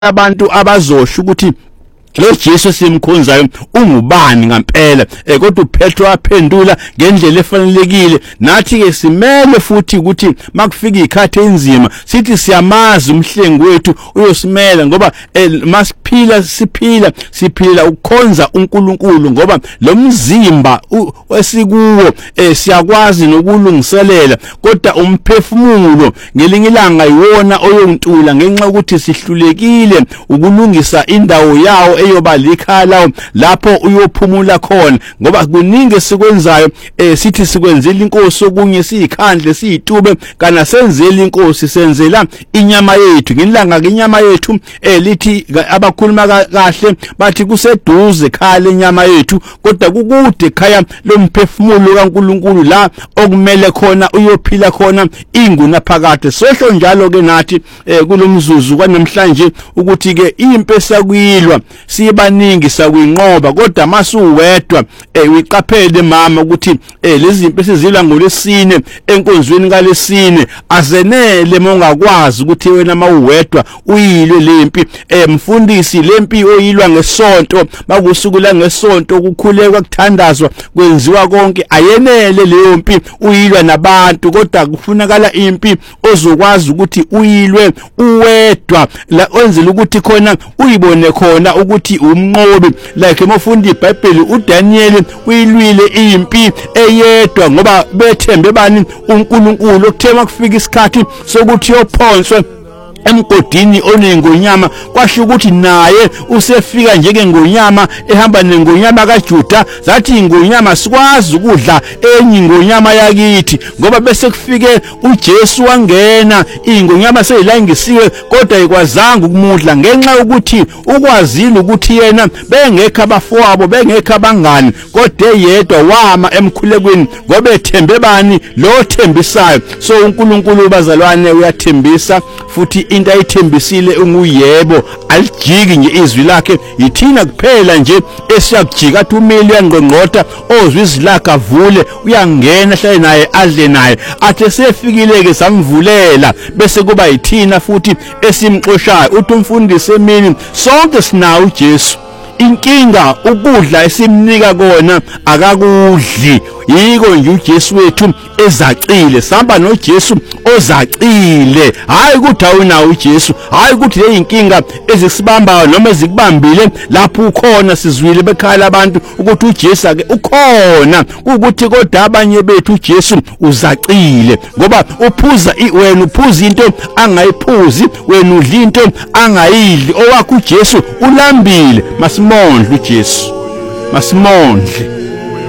abantu abazosho ukuthi lo Jesu simkhonzayo ungubani ngempela kodwa uPetro aphendula ngendlela efanelekile nathi ke simele futhi ukuthi makufika ikhathi enzima sithi siyamazi umhlengi wethu uyosimela ngoba siphila ukukhonza uNkulunkulu ngoba lo mzimba esikuwo siyakwazi nokulungiselela kodwa umphefumulo ngelinye ilanga yiwona oyontula ngenxa ukuthi sihlulekile ukulungisa indawo yawo eyoba likhala lapho uyophumula khona ngoba kuningi esikwenzayo sithi sikwenzela inkosi okunye siyikhandle siyitube kana senzela inkosi senzela inyama yethu ngelanga inyama yethu lithi abakhuluma kahle bathi kuseduze khala inyama yethu kodwa kukude khaya lomphefumulo kaNkulunkulu la okumele khona uyophila khona inguna phakade sehlo njalo ke nathi kulomzuzu kwanamhlanje ukuthi ke impesa kuyilwa sibaningi sakuyinqoba kodwa masuwedwa uyiqaphele mama ukuthi lezi impesi zilwa ngolesine enkonzweni kalesine azenele mongakwazi ukuthi wena mawuwedwa uyilwe lempi mfundisi lempi oyilwa ngesonto makusuku la ngesonto kukhulekwa kuthandazwa kwenziwa konke ayenele leyo mpi uyilwa nabantu kodwa kufunakala impi ozokwazi ukuthi uyilwe uwedwa la enzela ukuthi khona uyibone khona ukuthi umnqobi like emofunda iBhayibheli uDaniel uyilwile impi eyedwa ngoba bethembe bani uNkulunkulu okuthema kufika isikhathi sokuthi yophonswe emgodini onengonyama kwasho ukuthi naye usefika njengengonyama ehamba nengonyama kaJuda zathi ingonyama sikwazi ukudla enye ingonyama yakithi ngoba bese kufike uJesu wangena ingonyama seyilangisiwe kodwa ikwazanga ukumudla ngenxa ukuthi ukwazile ukuthi yena bengekho abafowabo bengekho abangani kodwa yedwa wama emkhulekweni ngoba ethembe bani lo thembisayo so uNkulunkulu bazalwane uyathembisa futhi into ayithembisile unguyebo alijiki nje izwi lakhe yithina kuphela nje esiyakujika athi umili uyangqongqotha ozwi izwi lakhe avule uyangena hlale naye adle naye athi sefikile ke samvulela bese kuba yithina futhi esimxoshayo uthi umfundisi emini sonke sinawo uJesu inkinga ukudla esimnika kona akakudli yiko nje uJesu wethu ezacile sihamba noJesu ozacile hayi ukuthi awunawo uJesu hayi ukuthi le inkinga ezisibambayo noma ezikubambile lapho ukhona sizwile bekhala abantu ukuthi uJesu ake ukhona ukuthi kodwa abanye bethu uJesu uzacile ngoba wena uphuza into angayiphuzi wena udla into angayidli owakho uJesu ulambile masimondle uJesu masimondle